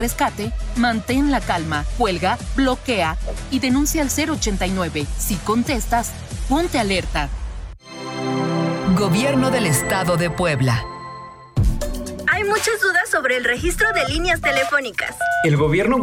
rescate, mantén la calma, cuelga, bloquea y denuncia al 089. Si contestas, ponte alerta. Gobierno del Estado de Puebla. Hay muchas dudas sobre el registro de líneas telefónicas. El gobierno